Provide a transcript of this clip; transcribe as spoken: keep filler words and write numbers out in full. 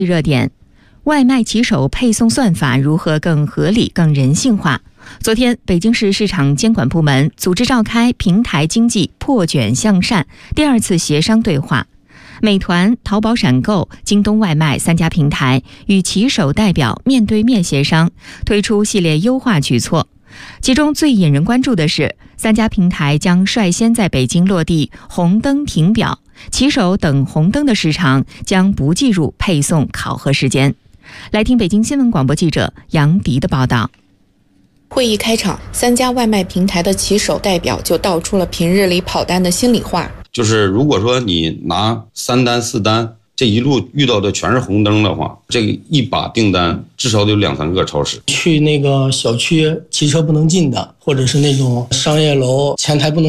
热点：外卖骑手配送算法如何更合理、更人性化？昨天，北京市市场监管部门组织召开平台经济破卷向善第二次协商对话。美团、淘宝闪购、京东外卖三家平台与骑手代表面对面协商，推出系列优化举措。其中最引人关注的是，三家平台将率先在北京落地红灯停表，骑手等红灯的时长将不计入配送考核时间。来听北京新闻广播记者杨迪的报道。 会议开场，三家外卖平台的骑手代表就道出了平日里跑单的心里话。 就是如果说你拿三单四单，这一路遇到的全是红灯的话，这个一把订单至少得有两三个超时。 去那个小区骑车不能进的，或者是那种商业楼前台不能